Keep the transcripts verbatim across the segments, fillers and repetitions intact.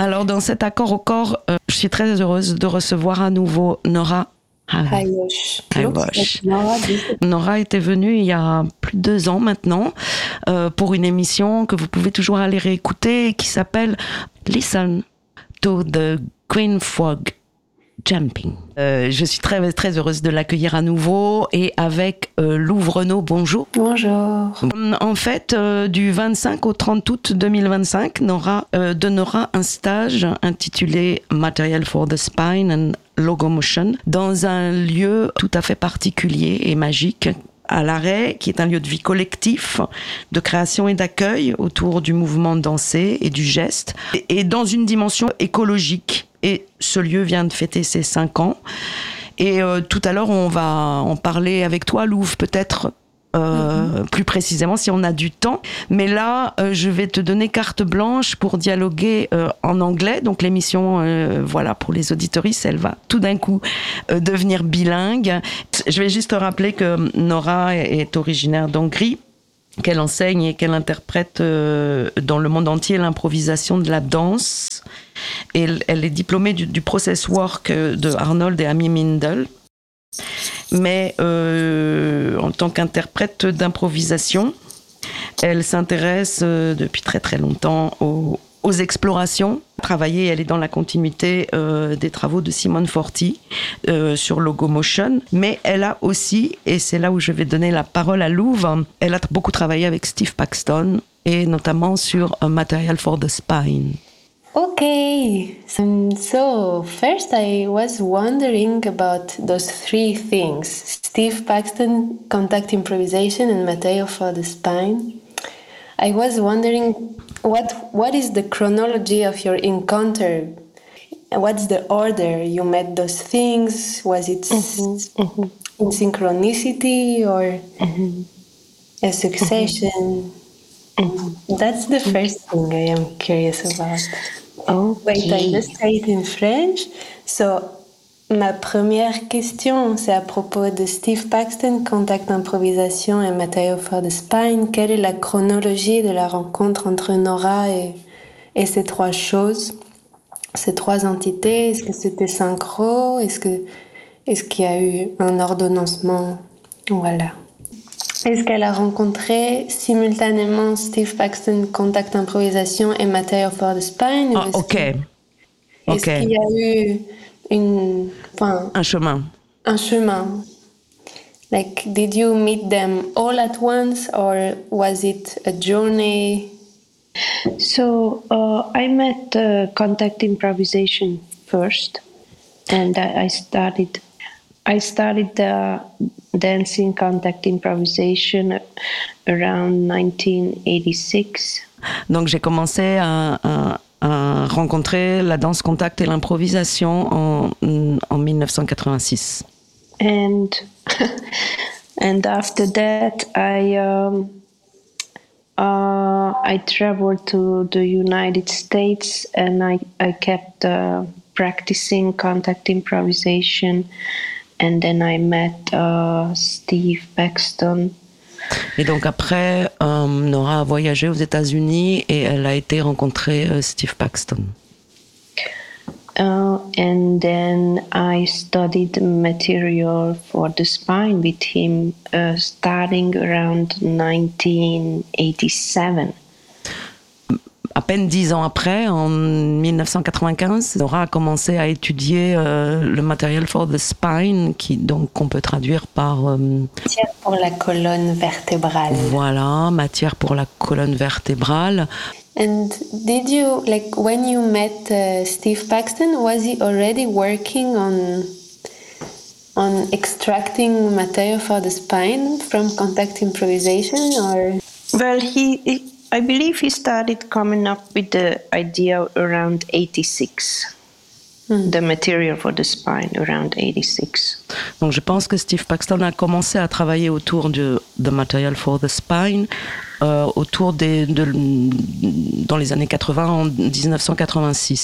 Alors, dans cet accord au corps, euh, je suis très heureuse de recevoir à nouveau Nora Hayosh. Hayosh. Nora était venue il y a plus de deux ans maintenant euh, pour une émission que vous pouvez toujours aller réécouter qui s'appelle Listen to the Green Frog Jumping. Euh, je suis très, très heureuse de l'accueillir à nouveau et avec euh, Lou Vreneau. Bonjour. Bonjour. En fait, euh, du vingt-cinq au trente août deux mille vingt-cinq, Nora euh, donnera un stage intitulé Material for the Spine and Locomotion dans un lieu tout à fait particulier et magique à l'Arrêt, qui est un lieu de vie collectif, de création et d'accueil autour du mouvement dansé et du geste, et dans une dimension écologique. Et ce lieu vient de fêter ses cinq ans. Et euh, tout à l'heure, on va en parler avec toi, Louv, peut-être euh, mm-hmm. plus précisément si on a du temps. Mais là, euh, je vais te donner carte blanche pour dialoguer euh, en anglais. Donc l'émission, euh, voilà, pour les auditoristes, elle va tout d'un coup euh, devenir bilingue. Je vais juste te rappeler que Nora est originaire d'Hongrie, qu'elle enseigne et qu'elle interprète euh, dans le monde entier l'improvisation de la danse. Et elle, elle est diplômée du, du process work de Arnold et Amy Mindel. Mais euh, en tant qu'interprète d'improvisation, elle s'intéresse euh, depuis très très longtemps aux, aux explorations. Travailler, elle est dans la continuité euh, des travaux de Simone Forti euh, sur Locomotion. Mais elle a aussi, et c'est là où je vais donner la parole à Louv, elle a beaucoup travaillé avec Steve Paxton et notamment sur A Material for the Spine. Okay, um, so first I was wondering about those three things: Steve Paxton, contact improvisation, and material for the spine. I was wondering what what is the chronology of your encounter? What's the order you met those things? Was it mm-hmm, mm-hmm. in synchronicity or mm-hmm. a succession? Mm-hmm. That's the first thing I am curious about. Okay. Wait, I just say it in French. So, ma première question, c'est à propos de Steve Paxton, contact improvisation et Material for the Spine. Quelle est la chronologie de la rencontre entre Nora et, et ces trois choses, ces trois entités? Est-ce que c'était synchro? Est-ce que, est-ce qu'il y a eu un ordonnancement? Voilà. Est-ce qu'elle a rencontré simultanément Steve Paxton, contact improvisation et Material for the Spine? Ah, ok. Est-ce okay. qu'il y a eu une, enfin, un chemin? Un chemin. Like, did you meet them all at once, or was it a journey? So uh, I met uh, contact improvisation first, and I started. I started uh, dancing contact improvisation around nineteen eighty-six. Donc j'ai commencé à, à, à rencontrer la danse contact et l'improvisation en, en dix-neuf cent quatre-vingt-six. And and after that, I um, uh, I traveled to the United States, and I I kept uh, practicing contact improvisation. And then I met uh, Steve Paxton. Et donc après, euh, Nora a voyagé aux États-Unis et elle a été rencontrer euh, Steve Paxton. Uh, and then I studied material for the spine with him, uh, starting around nineteen eighty-seven. À peine dix ans après, en dix-neuf cent quatre-vingt-quinze, Nora a commencé à étudier euh, le Material for the Spine, qui donc qu'on peut traduire par euh, matière pour la colonne vertébrale. Voilà, matière pour la colonne vertébrale. And did you, like, when you met uh, Steve Paxton, was he already working on on extracting material for the spine from contact improvisation, or? Well, he. he I believe he started coming up with the idea around eighty-six. Mm. The material for the spine around eighty-six. Donc je pense que Steve Paxton a commencé à travailler autour de The Material for the Spine euh, autour des de, dans les années quatre-vingts, en dix-neuf cent quatre-vingt-six.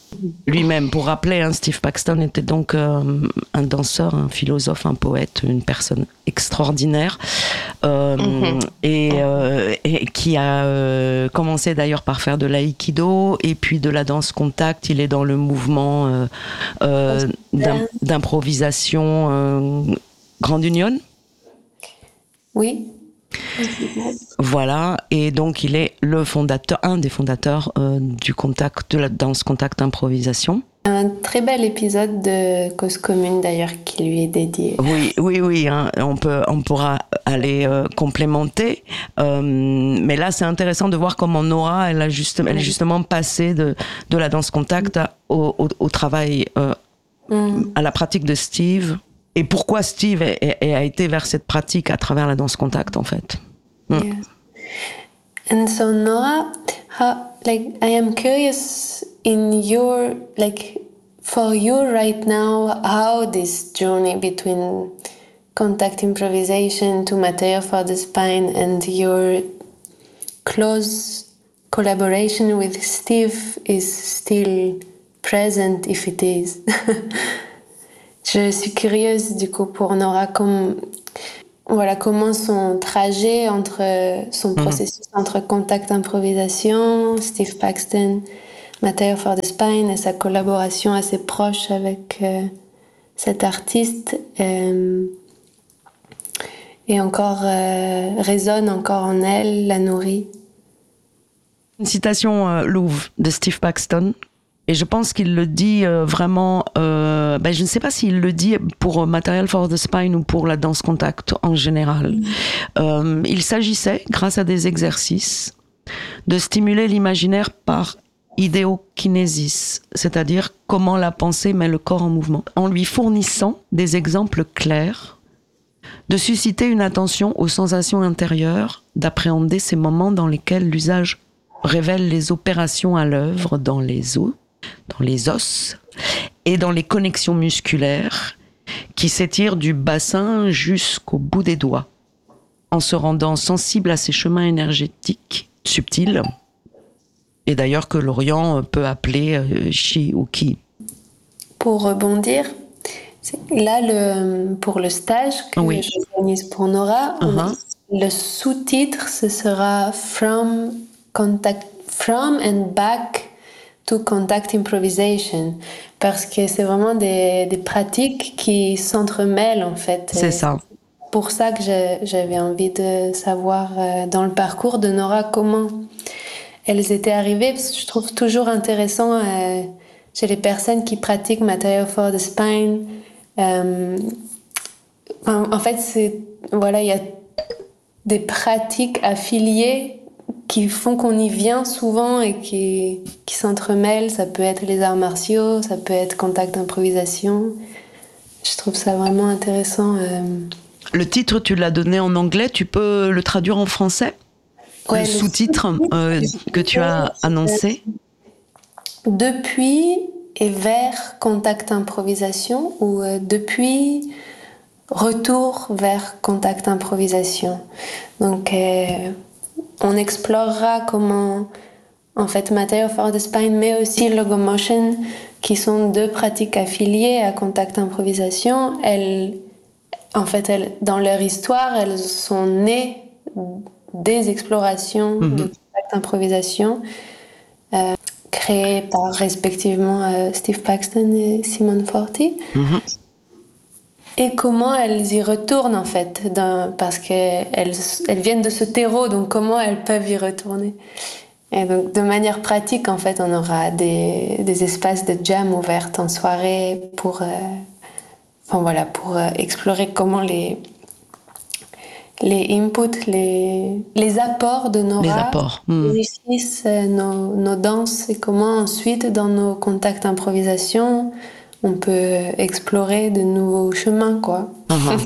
lui-même. Pour rappeler, hein, Steve Paxton était donc euh, un danseur, un philosophe, un poète, une personne extraordinaire euh, mm-hmm. et, euh, et qui a euh, commencé d'ailleurs par faire de l'aïkido et puis de la danse contact. Il est dans le mouvement euh, euh, d'im- d'improvisation euh, Grand Union. Oui. Voilà, et donc il est le fondateur, un des fondateurs euh, du contact, de la danse contact improvisation. Un très bel épisode de Cause Commune d'ailleurs qui lui est dédié. Oui, oui, oui, hein, on peut, on pourra aller euh, complémenter. Euh, mais là, c'est intéressant de voir comment Nora, elle a juste, elle est justement passée de de la danse contact à, au, au, au travail, euh, mm. à la pratique de Steve. Et pourquoi Steve est, est, a été vers cette pratique à travers la danse contact, en fait. Mm. Yeah. And so Nora, how, like, I am curious in your, like, for you right now, how this journey between contact improvisation to Material for the Spine and your close collaboration with Steve is still present, if it is. Je suis curieuse du coup pour Nora, comme, voilà, comment son trajet entre son processus mmh. entre contact improvisation, Steve Paxton, Material for the Spine et sa collaboration assez proche avec euh, cet artiste euh, et encore euh, résonne encore en elle, la nourrit. Une citation euh, Louvre de Steve Paxton. Et je pense qu'il le dit euh, vraiment, euh, ben je ne sais pas s'il le dit pour Material for the Spine ou pour la danse contact en général. Mmh. Euh, il s'agissait, grâce à des exercices, de stimuler l'imaginaire par idéokinésis, c'est-à-dire comment la pensée met le corps en mouvement, en lui fournissant des exemples clairs, de susciter une attention aux sensations intérieures, d'appréhender ces moments dans lesquels l'usage révèle les opérations à l'œuvre dans les os, dans les os et dans les connexions musculaires qui s'étirent du bassin jusqu'au bout des doigts, en se rendant sensible à ces chemins énergétiques subtils, et d'ailleurs que l'Orient peut appeler euh, chi ou ki. Pour rebondir, là le, pour le stage que oui. j'organise pour Nora, uh-huh. le sous-titre ce sera From Contact, From and Back to Contact Improvisation, parce que c'est vraiment des, des pratiques qui s'entremêlent en fait. C'est ça. C'est pour ça que j'ai, j'avais envie de savoir euh, dans le parcours de Nora comment elles étaient arrivées, parce que je trouve toujours intéressant euh, chez les personnes qui pratiquent Material for the Spine. Euh, en, en fait, c'est, voilà, il y a des pratiques affiliées qui font qu'on y vient souvent et qui, qui s'entremêlent. Ça peut être les arts martiaux, ça peut être contact improvisation. Je trouve ça vraiment intéressant. Euh... Le titre, tu l'as donné en anglais, tu peux le traduire en français ? Ouais, le, le sous-titre euh, que tu as annoncé. Depuis et vers contact improvisation ou euh, depuis retour vers contact improvisation. Donc euh, on explorera comment en fait Material for the Spine mais aussi Logomotion, qui sont deux pratiques affiliées à contact improvisation, elles en fait elles, dans leur histoire elles sont nées des explorations mmh. de contact improvisation euh, créées par respectivement euh, Steve Paxton et Simone Forti. Mmh. Et comment elles y retournent en fait, dans, parce qu'elles elles viennent de ce terreau, donc comment elles peuvent y retourner. Et donc de manière pratique, en fait, on aura des, des espaces de jam ouverts en soirée pour, euh, enfin, voilà, pour euh, explorer comment les les inputs, les, les apports de Nora les apports. Mmh. enrichissent nos, nos danses et comment ensuite, dans nos contacts improvisation, on peut explorer de nouveaux chemins, quoi. Uh-huh.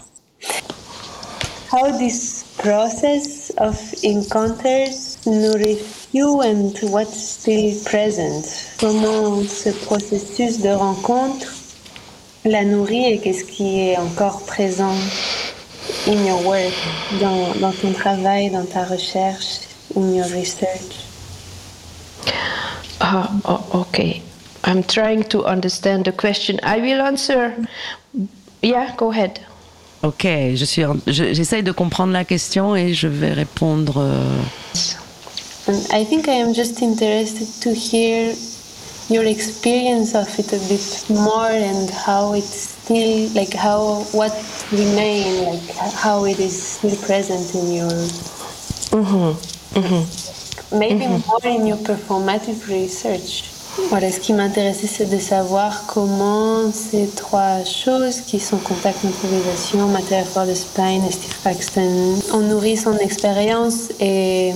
How this process of encounters nourish you and what's still present? Comment ce processus de rencontre la nourrit et qu'est-ce qui est encore présent in your work, dans, dans ton travail, dans ta recherche, in your research? Uh, oh, okay. I'm trying to understand the question. I will answer. Yeah, go ahead. Ok, je suis, en- je- j'essaye de comprendre la question et je vais répondre. euh, And I think I am just interested to hear your experience of it a bit more and how it's still like how what remain like how it is still present in your maybe more in your performative research. Voilà, ce qui m'intéressait, c'est de savoir comment ces trois choses qui sont contact, improvisation, Material for the Spine et Steve Paxton ont nourri son expérience et,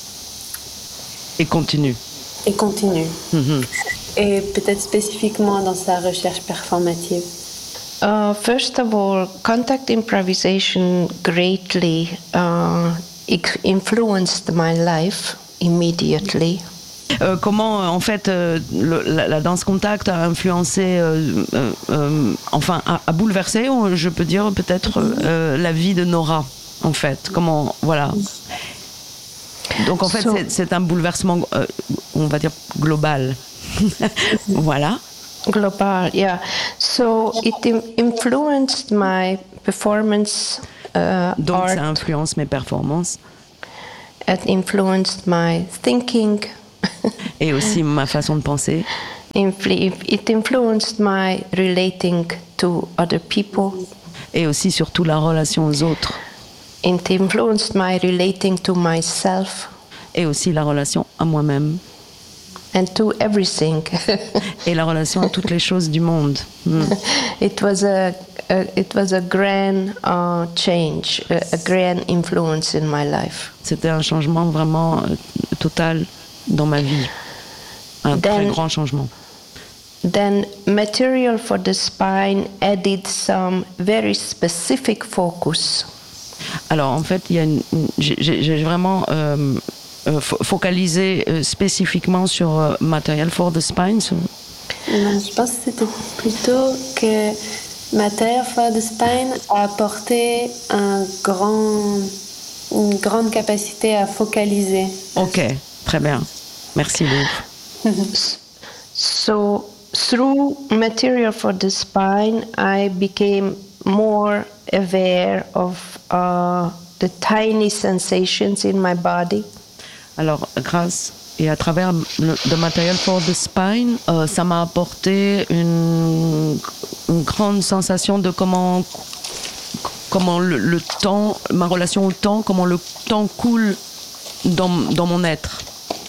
Et continue. et continuent. Mhm. Et peut-être spécifiquement dans sa recherche performative. Uh, first of all, contact improvisation greatly uh, ex- influenced my life immediately. Euh, comment, euh, en fait, euh, le- la, la danse contact a influencé, euh, euh, euh, enfin, a, a bouleversé, ou je peux dire peut-être, euh, la vie de Nora, en fait. Comment, voilà. Donc, en fait, So- c'est, c'est un bouleversement, euh, on va dire, global. Voilà. Global, yeah. So it im- influenced my performance uh, Donc, ça art. influence mes performances It influenced my thinking. et aussi ma façon de penser. Influ- It influenced my relating to other people. Et aussi, surtout, la relation aux autres. It influenced my relating to myself Et aussi la relation à moi-même. and to everything. Et la relation à toutes les choses du monde. Mm. It was a, a it was a grand uh, change, a, a grand influence in my life. C'était un changement vraiment euh, total dans ma vie. Un très Then- grand changement. Then Material for the Spine added some very specific focus. Alors en fait, il y a une, une- j'ai, j'ai- j'ai vraiment euh, euh, fo- focalisé euh, spécifiquement sur euh, Material for the Spine. sur- Non, je pense que c'était plutôt que Material for the Spine a apporté un grand, une grande capacité à focaliser. Ok, très bien. Merci Lou. So through Material for the Spine, I became more aware of uh, the tiny sensations in my body. Alors grâce et à travers le The Material for the Spine, euh, ça m'a apporté une, une grande sensation de comment comment le, le temps, ma relation au temps, comment le temps coule dans, dans mon être.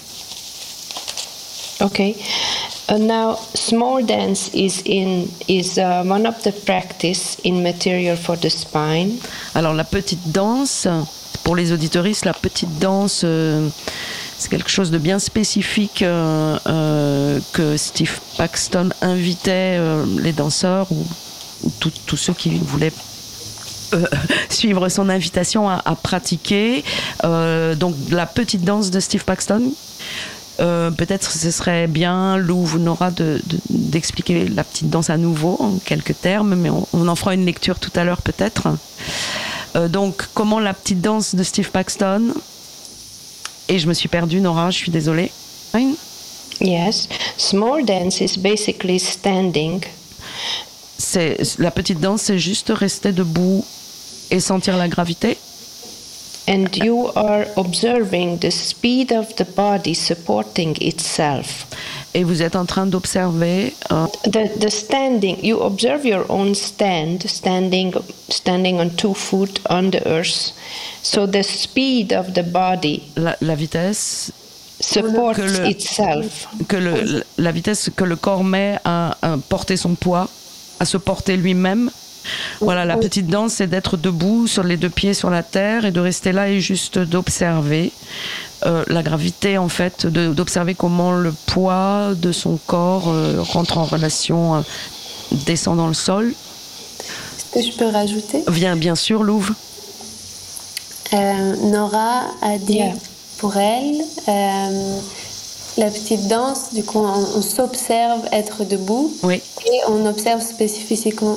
Okay. Uh, now, small dance is in is uh, one of the practice in Material for the Spine. Alors la petite danse, pour les auditeuristes, la petite danse, euh, c'est quelque chose de bien spécifique euh, euh, que Steve Paxton invitait euh, les danseurs ou, ou tout- tous ceux qui voulaient euh, suivre son invitation à, à pratiquer. Euh, donc la petite danse de Steve Paxton. Euh, peut-être ce serait bien, Lou ou Nora, de, de- d'expliquer la petite danse à nouveau en quelques termes, mais on, on en fera une lecture tout à l'heure peut-être. Euh, donc, comment la petite danse de Steve Paxton. Et je me suis perdue, Nora, je suis désolée. Oui. Yes, small dance is basically standing C'est, la petite danse, c'est juste rester debout et sentir la gravité. and you are observing the speed of the body supporting itself. Et vous êtes en train d'observer euh, The, the standing, you observe your own stand, standing, standing on two feet on the earth. So the speed of the body la, la vitesse supports Que le- itself. que le, la vitesse que le corps met à, à porter son poids, à se porter lui-même. Voilà, la petite danse, c'est d'être debout sur les deux pieds sur la terre et de rester là et juste d'observer euh, la gravité, en fait, de- d'observer comment le poids de son corps euh, rentre en relation, euh, descend dans le sol. Est-ce que je peux rajouter? Vient bien sûr, Louvre. Euh, Nora a dit Yeah. pour elle, euh, la petite danse, du coup, on, on s'observe être debout Oui. et on observe spécifiquement,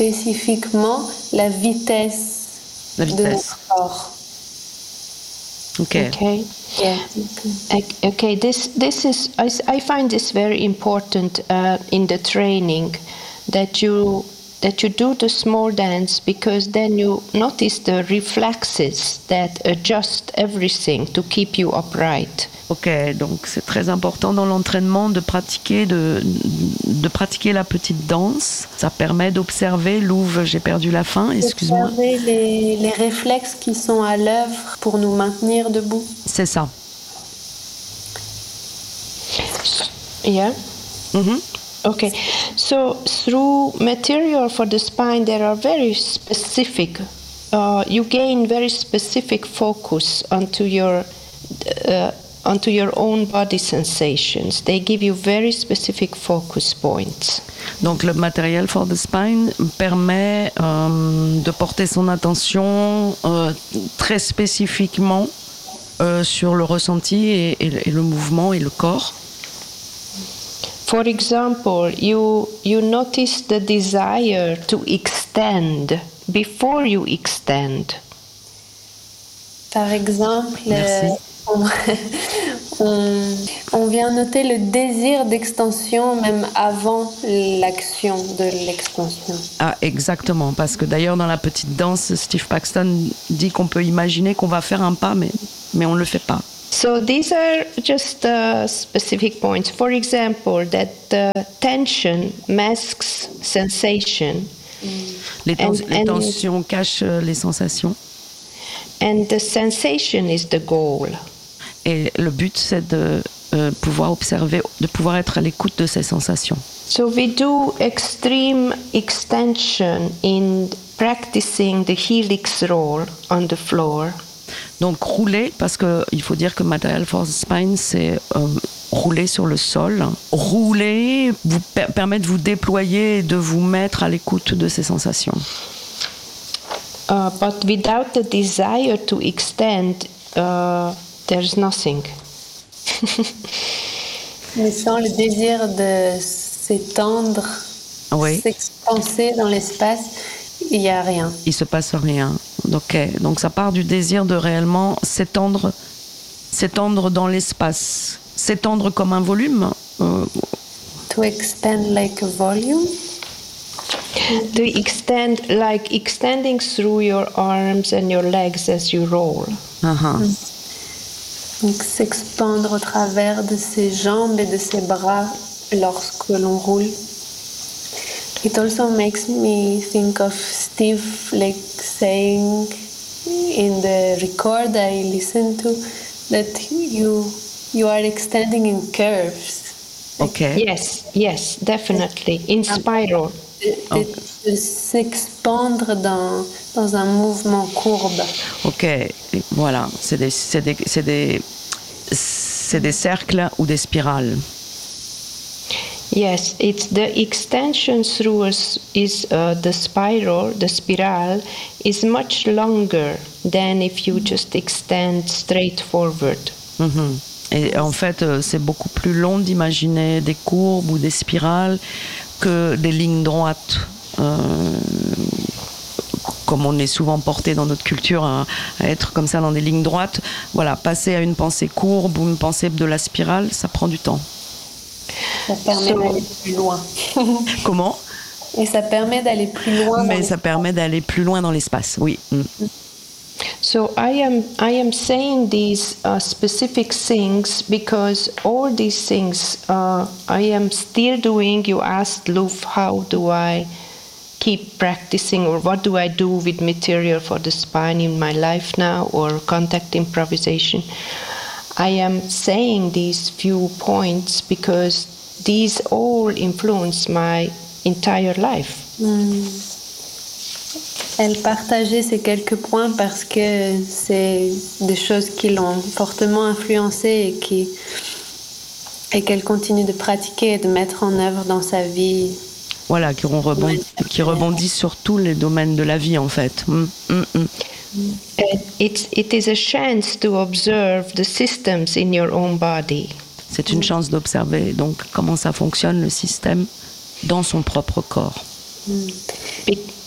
spécifiquement la vitesse, La de vitesse. notre corps. Okay. Okay. Yeah. Okay. This this is I, I find this very important uh, in the training, that you that you do the small dance, because then you notice the reflexes that adjust everything to keep you upright. Ok, donc c'est très important dans l'entraînement de pratiquer, de, de pratiquer la petite danse. Ça permet d'observer, Louve, j'ai perdu la fin, excuse-moi. Observer les, les réflexes qui sont à l'œuvre pour nous maintenir debout. C'est ça. Yeah. Mm-hmm. Okay. So through material for the spine, there are very specific. Uh, you gain very specific focus onto your. Uh, onto your own body sensations. They give you very specific focus points. Donc le matériel for the spine permet euh, de porter son attention euh, très spécifiquement euh, sur le ressenti et, et, et le mouvement et le corps. For example, you you notice the desire to extend before you extend. Par exemple, Merci. On, on, on vient noter le désir d'extension même avant l'action de l'extension. Ah, exactement, parce que d'ailleurs dans la petite danse, Steve Paxton dit qu'on peut imaginer qu'on va faire un pas, mais, mais on ne le fait pas. So these are just uh, specific points. For example, that uh, tension masks sensation. Les, tens- And- les and- tensions cachent euh, les sensations. And the sensation is the goal. Et le but, c'est de euh, pouvoir observer, de pouvoir être à l'écoute de ces sensations. So we do extreme extension in practicing the helix roll on the floor. Donc rouler, parce qu'il faut dire que Material for the Spine, c'est euh, rouler sur le sol. Rouler vous per- permet de vous déployer et de vous mettre à l'écoute de ces sensations. Uh, but without the desire to extend, uh, there's nothing. Mais sans le désir de s'étendre, Oui. s'expanser dans l'espace, il n'y a rien. Il se passe rien. Ok. Donc ça part du désir de réellement s'étendre, s'étendre dans l'espace, s'étendre comme un volume. Euh, To expand like a volume. To extend, like extending through your arms and your legs as you roll. uh-huh. Donc s'expandre au travers de ses jambes et de ses bras lorsque l'on roule. It also makes me think of Steve like saying in the record I listened to that you you are extending in curves. Ok. Yes, yes, definitely. In spiral. De, de- de s'expandre dans, dans un mouvement courbe. Ok. Et voilà. C'est des, c'est des, c'est des, c'est des cercles ou des spirales. Yes, it's the extension through us is uh, the spiral, the spiral is much longer than if you just extend straight forward. Mhm. Et en fait, euh, c'est beaucoup plus long d'imaginer des courbes ou des spirales que des lignes droites. Euh, comme on est souvent porté dans notre culture à, à être comme ça dans des lignes droites, voilà, passer à une pensée courbe ou une pensée de la spirale, ça prend du temps. Ça permet So- d'aller plus loin. Comment ? Et ça permet d'aller plus loin. dans Mais les- ça permet d'aller plus loin dans l'espace, oui. Mm. So I am I am saying these uh, specific things because all these things uh, I am still doing. You asked Luf, how do I keep practicing, or what do I do with material for the spine in my life now, or contact improvisation? I am saying these few points because these all influence my entire life. Hmm. Elle partageait ces quelques points parce que c'est des choses qui l'ont fortement influencée et qui et qu'elle continue de pratiquer et de mettre en œuvre dans sa vie. Voilà, qui, ont rebondi, qui rebondissent sur tous les domaines de la vie, en fait. Mm, mm, mm. And It's, it is a chance to observe the systems in your own body. C'est une chance d'observer donc comment ça fonctionne, le système, dans son propre corps. Be-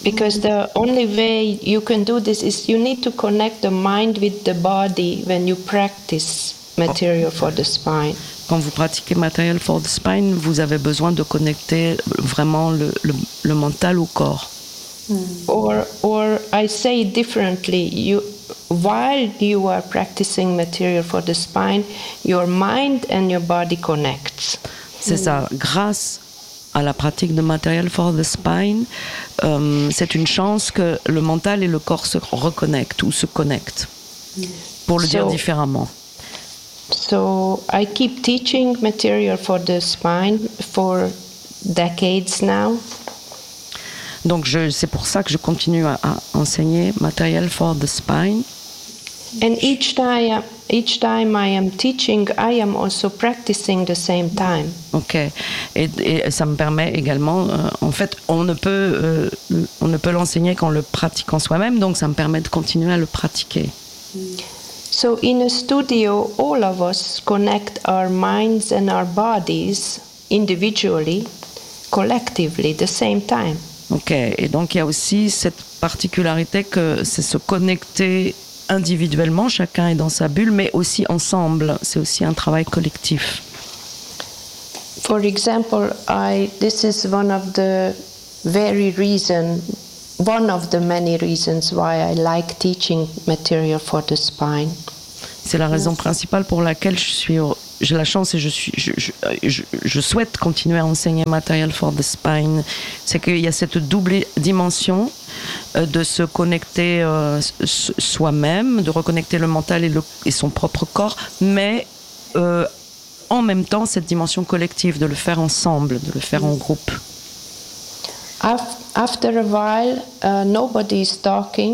Because the only way you can do this is you need to connect the mind with the body when you practice material for the spine. Quand vous pratiquez Material for the Spine, vous avez besoin de connecter vraiment le, le, le mental au corps. Mm. Or, or I say it differently. You, while you are practicing Material for the Spine, your mind and your body connects. C'est mm. ça. Grâce à la pratique de Material for the Spine, euh, c'est une chance que le mental et le corps se reconnectent ou se connectent, pour le so, dire différemment. So I keep teaching Material for the Spine for decades now. Donc je, c'est pour ça que je continue à, à enseigner Material for the Spine. And each time, each time I am teaching, I am also practicing the same time. Ok. Et, et ça me permet également, euh, en fait, on ne peut, euh, on ne peut l'enseigner qu'en le pratiquant soi-même, donc ça me permet de continuer à le pratiquer. So in a studio, all of us connect our minds and our bodies individually, collectively, the same time. Ok. Et donc il y a aussi cette particularité que c'est se connecter individuellement, chacun est dans sa bulle, mais aussi ensemble. C'est aussi un travail collectif. For example, I, this is one of the very reason, one of the many reasons why I like teaching Material for the Spine. C'est la raison principale pour laquelle je suis, j'ai la chance et je suis, je, je, je, je souhaite continuer à enseigner Material for the Spine. C'est qu'il y a cette double dimension de se connecter euh, soi-même, de reconnecter le mental et, le, et son propre corps, mais euh, en même temps cette dimension collective, de le faire ensemble, de le faire en groupe. After a while, uh, nobody is talking.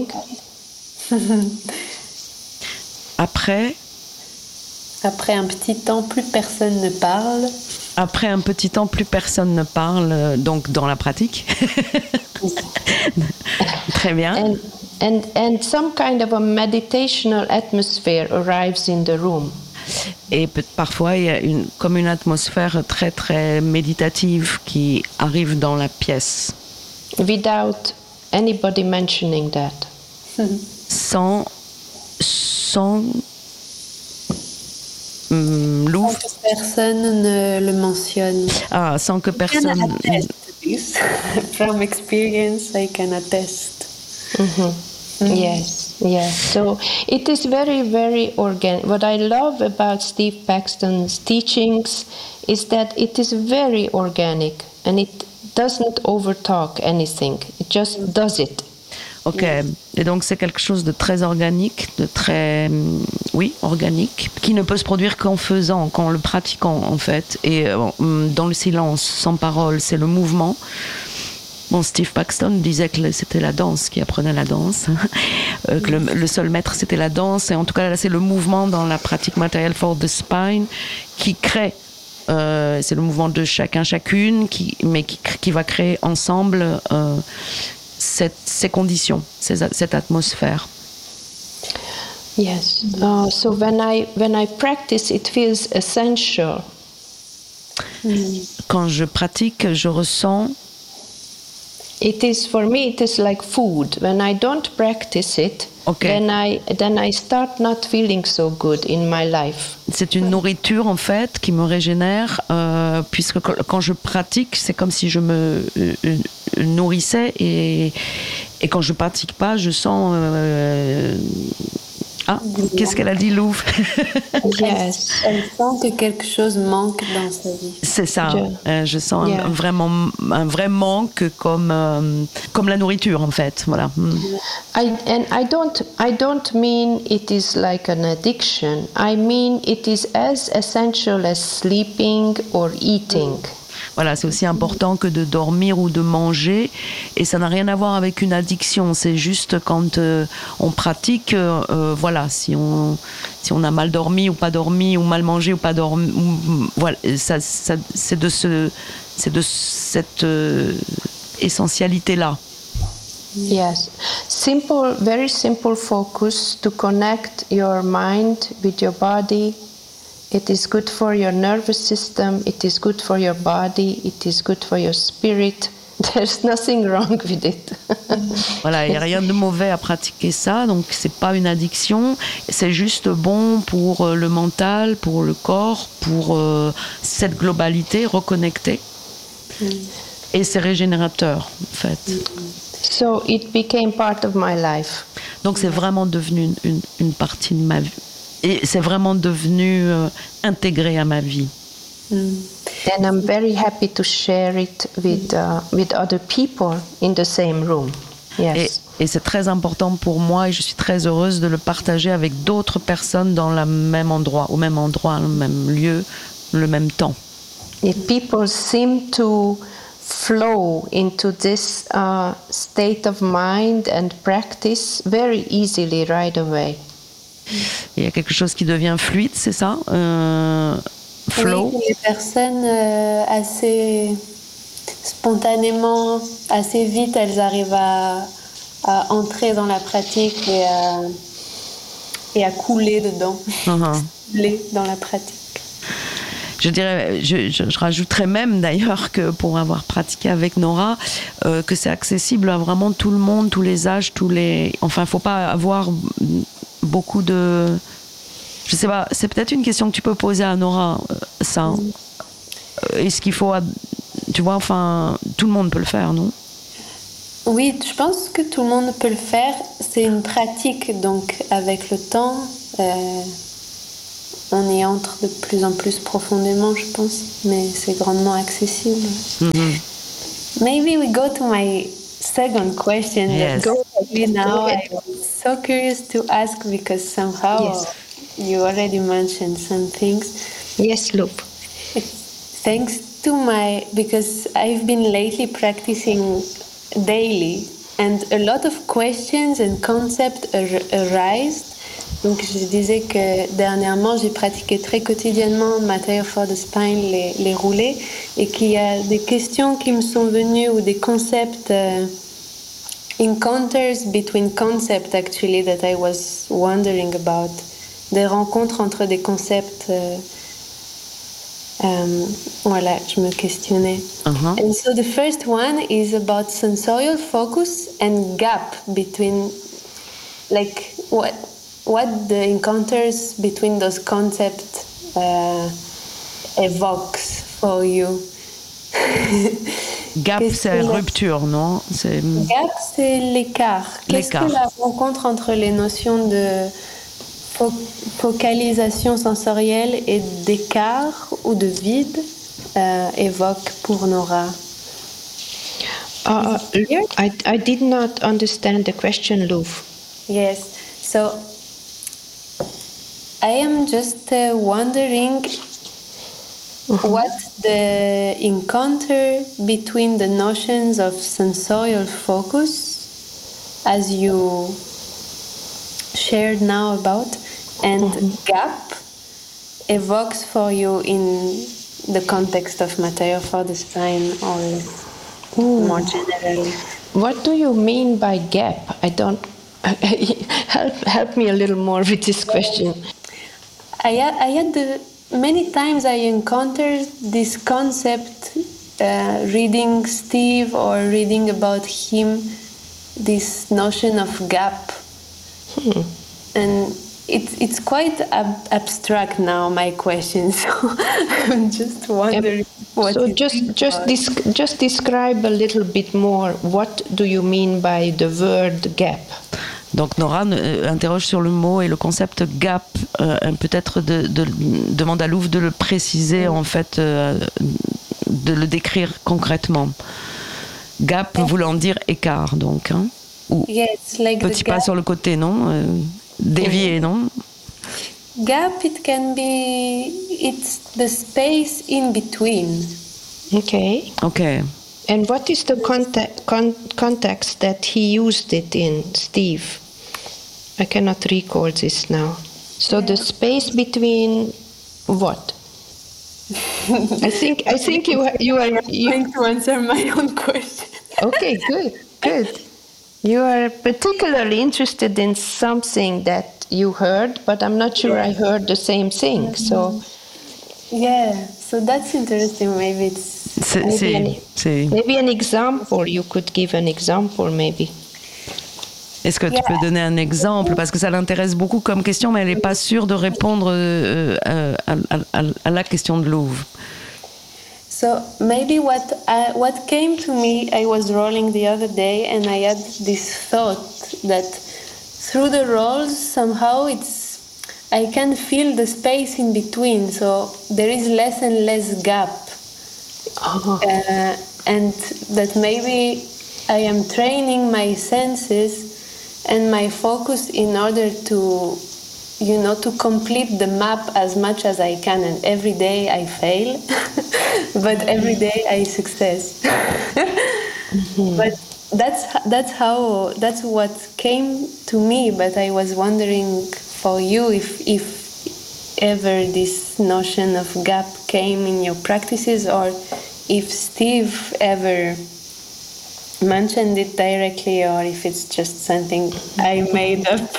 Après, Après un petit temps, plus personne ne parle. Après un petit temps, plus personne ne parle, donc dans la pratique. Très bien. And, and, and some kind of a meditational atmosphere arrives in the room. Et parfois, il y a une, comme une atmosphère très, très méditative qui arrive dans la pièce. Without anybody mentioning that. Sans... sans hum, Lou. Sans que personne ne le mentionne. Ah, sans que personne... From experience, I can attest. Mm-hmm. Mm-hmm. Yes, yes. So it is very, very organic. What I love about Steve Paxton's teachings is that it is very organic and it doesn't overtalk anything. It just does it. Ok, et donc c'est quelque chose de très organique, de très, oui, organique, qui ne peut se produire qu'en faisant, qu'en le pratiquant en fait, et dans le silence, sans parole, c'est le mouvement. Bon, Steve Paxton disait que c'était la danse qui apprenait la danse, euh, que le, le seul maître c'était la danse, et en tout cas là c'est le mouvement dans la pratique Material for the Spine qui crée, euh, c'est le mouvement de chacun, chacune, qui, mais qui, qui va créer ensemble euh, cette, ces conditions, ces, cette atmosphère. Yes. Uh, so when I when I practice, it feels essential. Quand je pratique, je ressens. It is for me. It is like food. When I don't practice it, okay. then I then I start not feeling so good in my life. C'est une nourriture en fait qui me régénère, euh, puisque quand je pratique, c'est comme si je me euh, nourrissais et et quand je pratique pas, je sens. Euh, Ah, qu'est-ce qu'elle a dit, Lou? Yes. Elle sent que quelque chose manque dans sa vie. C'est ça. Je, euh, je sens yeah. un, vraiment, un vrai manque comme, euh, comme la nourriture, en fait. Voilà. I, and I don't, I don't mean it is like an addiction. I mean it is as essential as sleeping or eating. Voilà, c'est aussi important que de dormir ou de manger, et ça n'a rien à voir avec une addiction. C'est juste quand euh, on pratique, euh, voilà, si on si on a mal dormi ou pas dormi, ou mal mangé ou pas dormi, ou, voilà, ça, ça, c'est de ce, c'est de cette euh, essentialité là. Yes, simple, very simple focus to connect your mind with your body. It is good for your nervous system, it is good for your body, it is good for your spirit, there's nothing wrong with it. Voilà, il n'y a rien de mauvais à pratiquer ça, donc c'est pas une addiction, c'est juste bon pour le mental, pour le corps, pour euh, cette globalité, reconnecter. Mm. Et c'est régénérateur, en fait. So it became part of my life. Donc c'est vraiment devenu une, une, une partie de ma vie. Et c'est vraiment devenu euh, intégré à ma vie. Mm. And I'm very happy to share it with uh, with other people in the same room. Yes. Et, et c'est très important pour moi et je suis très heureuse de le partager avec d'autres personnes dans le même endroit, au même endroit, le même lieu, le même temps. If people seem to flow into this uh, state of mind and practice very easily right away. Il y a quelque chose qui devient fluide, c'est ça euh, Flow. Oui, les personnes euh, assez spontanément, assez vite, elles arrivent à, à entrer dans la pratique et à, et à couler dedans, uh-huh. couler dans la pratique. Je dirais, je, je, je rajouterais même d'ailleurs que pour avoir pratiqué avec Nora, euh, que c'est accessible à vraiment tout le monde, tous les âges, tous les. Enfin, il faut pas avoir beaucoup de. Je sais pas. C'est peut-être une question que tu peux poser à Nora. Ça. Mm. Est-ce qu'il faut, tu vois, enfin, tout le monde peut le faire, non? Oui, je pense que tout le monde peut le faire. C'est une pratique, donc avec le temps. Euh... On y entre de plus en plus profondément, je pense, mais c'est grandement accessible. Mm-hmm. Maybe we go to my second question. Yes. Go ahead now. I'm so curious to ask because somehow yes. you already mentioned some things. Yes, Loop. Thanks to my, because I've been lately practicing daily and a lot of questions and concepts ar- arise. Donc je disais que dernièrement j'ai pratiqué très quotidiennement Material for the Spine, les, les roulés, et qu'il y a des questions qui me sont venues ou des concepts, uh, encounters between concepts actually that I was wondering about, des rencontres entre des concepts, uh, um, voilà, je me questionnais. Uh-huh. And so the first one is about sensorial focus and gap between, like what what the encounters between those concepts uh, evokes for you. Gap, c'est la rupture, non? C'est... Gap, c'est l'écart. Qu'est-ce l'écart. Que la rencontre entre les notions de fo- focalisation sensorielle et d'écart ou de vide uh, évoque pour Nora? Uh, I, I did not understand the question, Lou. Yes, so I am just uh, wondering mm-hmm. what the encounter between the notions of sensorial focus, as you shared now about, and mm-hmm. gap evokes for you in the context of Material for the Spine or Ooh. More generally. What do you mean by gap? I don't... help, help me a little more with this question. I had, I had the, many times I encountered this concept uh, reading Steve or reading about him, this notion of gap. Hmm. And it, it's quite ab- abstract now, my question, so I'm just wondering yep. what so just just dis- just describe a little bit more, what do you mean by the word gap? Donc Nora euh, interroge sur le mot et le concept gap, euh, peut-être de, de, demande à Louvre de le préciser, en fait, euh, de le décrire concrètement. Gap yeah. voulant dire écart, donc. Hein, ou yes, like petit pas sur le côté, non euh, dévié, mm-hmm. non Gap, it can be, it's the space in between. Okay. Okay. And what is the context, con- context that he used it in, Steve? I cannot recall this now. So yeah. the space between what? I think I think you you are you, trying to answer my own question. Okay, good, good. You are particularly interested in something that you heard, but I'm not sure I heard the same thing. So Yeah, so that's interesting. Maybe it's C'est, Maybe c'est, an, c'est- maybe an example. You could give an example, maybe. Est-ce que tu Yeah. peux donner un exemple? Parce que ça l'intéresse beaucoup comme question, mais elle n'est pas sûre de répondre euh, euh, à, à- à- à la question de Louve. So maybe what I, what came to me, I was rolling the other day, and I had this thought that through the rolls somehow it's I can feel the space in between. So there is less and less gap, Oh. uh, and that maybe I am training my senses and my focus in order to, you know, to complete the map as much as I can. And every day I fail, but every day I success. But that's that's how that's what came to me. But I was wondering for you if if ever this notion of gap came in your practices, or if Steve ever mentioned it directly, or if it's just something I made up.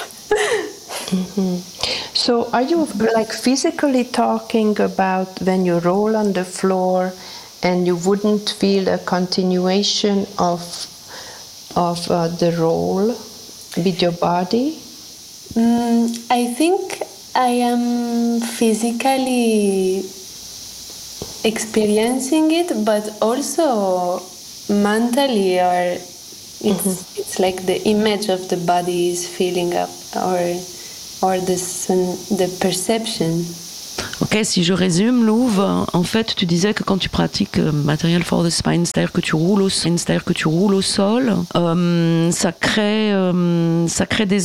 So, are you like physically talking about when you roll on the floor and you wouldn't feel a continuation of of uh, the roll with your body? Mm, I think I am physically experiencing it, but also mentally, or it's it's like the image of the body is filling up, or or the sen- the perception. Ok, si je résume, Louve, en fait, tu disais que quand tu pratiques euh, Material for the Spine, c'est-à-dire que tu roules au, c'est-à-dire que tu roules au sol, euh, ça crée, euh, ça crée des